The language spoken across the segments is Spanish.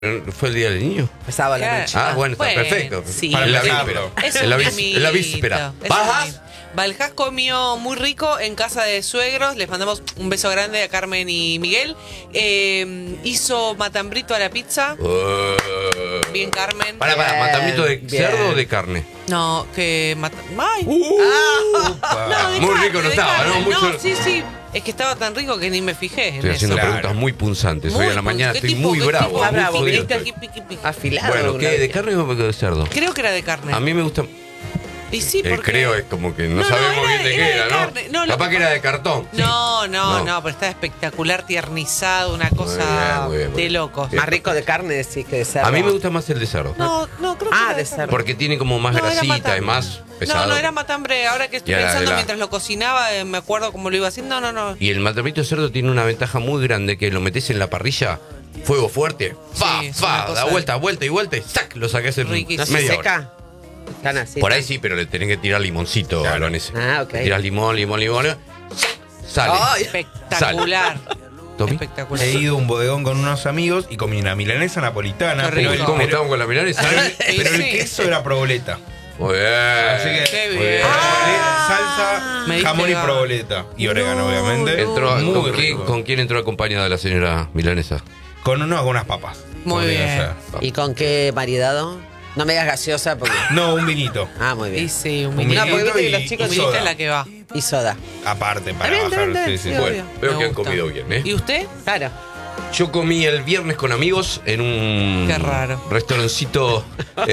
¿Fue el día del niño? Fue sábado a la noche. Ah, bueno, está perfecto. Sí. Para la Es víspera. un En la víspera. mito. ¿Bajas? Valjás comió muy rico en casa de suegros. Les mandamos un beso grande a Carmen y Miguel. Hizo matambrito a la pizza. Bien, Carmen. Para, ¿matambrito de Bien. cerdo o de carne? No, que ¡ay! No, de Muy carne, rico no de estaba, carne. ¿no? Mucho- Sí. Es que estaba tan rico que ni me fijé en Estoy haciendo eso. preguntas muy punzantes. Muy Hoy a la mañana ¿Qué estoy tipo? muy ¿Qué bravo. tipo? Está muy bravo, jodido Viniste estoy. aquí, piqui, piqui. Afilado. Bueno, ¿qué? ¿De carne o de cerdo? Creo que era de carne. A mí me gusta. Y sí, porque... Creo es como que no No, sabemos era bien de qué era, ¿no? carne. No, lo Capaz que que era de cartón. No, No. pero está espectacular, tiernizado, una cosa muy bien, muy de bien. locos. Bien. Más rico de carne, sí, que de cerdo. A mí me gusta más el de cerdo. No, creo que era de cerdo. Porque tiene como más No, era grasita, matambre. es más pesado. No, era matambre. Ahora que estoy Y era pensando de la- mientras lo cocinaba, me acuerdo cómo lo iba haciendo. No. Y el matambrito de cerdo tiene una ventaja muy grande, que lo metes en la parrilla, fuego fuerte, Sí, es una cosa da vuelta y ¡sac! Lo sacás en Riquísimo. ¿No se media hora. seca? Están así. Por ahí sí, pero le tenés que tirar limoncito Claro. a Lonese. Ah, ok. Le tirás limón, sale. Ay. Espectacular. ¿Tommy? Espectacular. He ido a un bodegón con unos amigos y comí una milanesa napolitana. Qué Pero rico. ¿Cómo pero- estamos con la milanesa? pero el Sí. queso era proboleta. Muy bien. Así que Qué muy bien. salsa, Me diste jamón y ganas. proboleta. Y orégano, obviamente. Entró, Muy ¿con rico. con quién entró acompañada la señora milanesa? Con unas papas. Muy Podría bien. ser. ¿Y con qué variedad? No me digas gaseosa porque... No, un vinito. Ah, muy Y bien. sí, un Un vinito. No, porque viste que y- los y chicos... Un vinito soda. es la que va. Y soda. Aparte, para Está bien, bajar. está bien, Sí, sí, sí. obvio. Bueno, veo Me que han gusta. comido bien, ¿eh? ¿Y usted? Claro. Yo comí el viernes con amigos en un Qué raro. restaurancito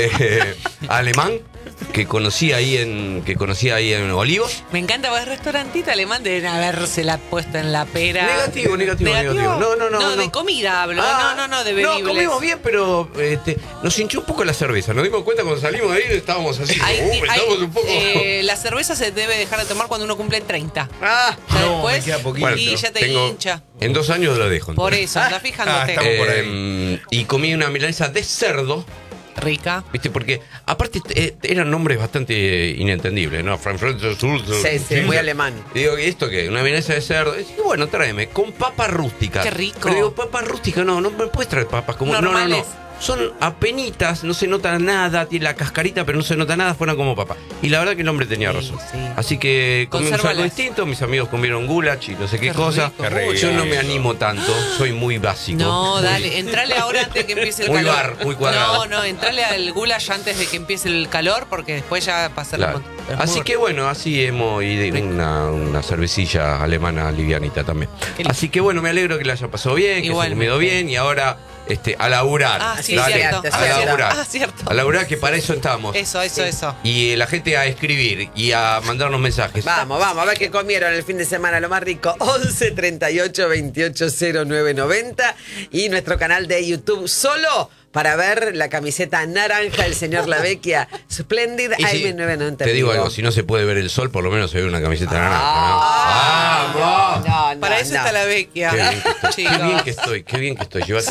alemán que conocí ahí en Olivos. Me encanta, vos restaurantito alemán deben habérsela puesto en la pera. Negativo. No. de comida hablo, no, de No, bebibles. comimos bien, pero nos hinchó un poco la cerveza. Nos dimos cuenta cuando salimos de ahí, estábamos así, estábamos un poco... la cerveza se debe dejar de tomar cuando uno cumple 30. Ah, Ya No, después, me queda poquito. y ya te tengo- hincha. En 2 años lo dejo. Por entonces. eso, anda fijándote. estamos por ahí. Y comí una milanesa de cerdo, Rica. ¿viste? Porque aparte eran nombres bastante inentendibles, ¿no? sí, muy alemán. Y digo, ¿y esto qué? Una milanesa de cerdo. Y digo, bueno, tráeme, con papas rústicas. Qué rico. Pero digo, papas rústicas, no me puedes traer papas como... Normales. No. Son apenitas, no se nota nada, tiene la cascarita, pero no se nota nada, fueron como papas. Y la verdad que el hombre tenía Sí, razón. sí. Así que comimos algo Consérvalas. distinto, mis amigos comieron goulash y no sé qué Qué cosa. rico, Qué Yo no me rico. animo tanto, soy muy básico. No, Muy- dale, entrale ahora antes de que empiece el Muy calor. bar, muy cuadrado. No, entrale al goulash antes de que empiece el calor, porque después ya pasa Claro. Así que bueno, así hemos ido una cervecilla alemana livianita también. Qué lindo. Así que bueno, me alegro que la haya pasado bien, que se Igualmente. comido bien y ahora a laburar. Ah, sí, Dale, cierto. a laburar. Ah, cierto. A laburar, que para eso estamos. Eso. Y la gente a escribir y a mandarnos mensajes. Vamos, a ver qué comieron el fin de semana, lo más rico. 11 38 28 09 90 y nuestro canal de YouTube solo para ver la camiseta naranja del señor Lavecchia. Splendid Y si- AM990. te digo algo, si no se puede ver el sol, por lo menos se ve una camiseta naranja, ¿no? ¡Vamos! No, Para eso está la vecchia. Qué bien que estoy, qué bien que estoy. Llévate. Sí.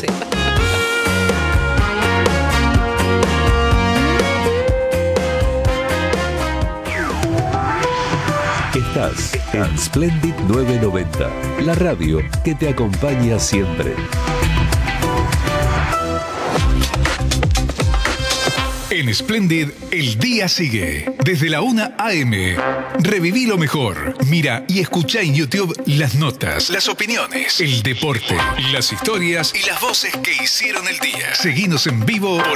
Estás en Splendid 990, la radio que te acompaña siempre. En Splendid, el día sigue. Desde la 1 a.m. Reviví lo mejor. Mira y escucha en YouTube las notas, las opiniones, el deporte, las historias y las voces que hicieron el día. Seguinos en vivo por